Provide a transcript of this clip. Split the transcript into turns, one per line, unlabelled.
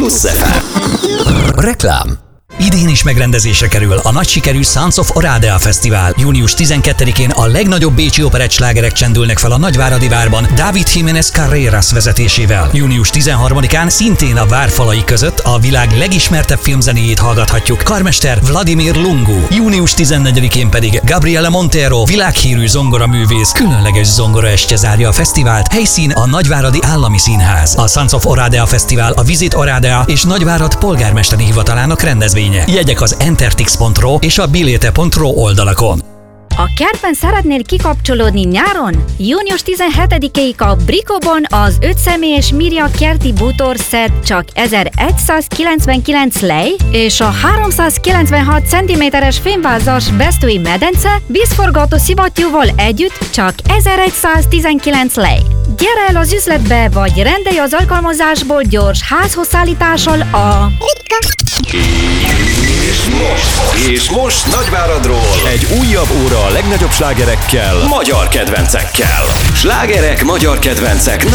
Plusz FM. Reklám. Idén is megrendezésre kerül a nagy sikerű Sons of Oradea Fesztivál. Június 12-én a legnagyobb bécsi operett slágerek csendülnek fel a Nagyváradi Várban David Jiménez Carreras vezetésével. Június 13-án szintén a vár falai között a világ legismertebb filmzenéjét hallgathatjuk, karmester Vladimir Lungu. Június 14-én pedig Gabriela Montero, világhírű zongoraművész, különleges zongoraestje zárja a fesztivált, helyszín a Nagyváradi Állami Színház. A Sons of Oradea Fesztivál a Visit Oradea és Nagyvárad polgármesteri hivatalának rendezvénye. Jegyek az entertix.ro és a bilete.ro oldalakon.
A kertben szeretnél kikapcsolódni nyáron? Június 17-ig a Bricóban az 5 személyes Mirja kerti bútorszett csak 1199 lej, és a 396 cm-es fémvázas Besztói medence vízforgató szivattyúval együtt csak 1119 lej. Gyere el az üzletbe, vagy rendelj az alkalmazásból gyors házhoz szállítással a...
És most Nagyváradról egy újabb óra a legnagyobb slágerekkel, magyar kedvencekkel. Slágerek, magyar kedvencek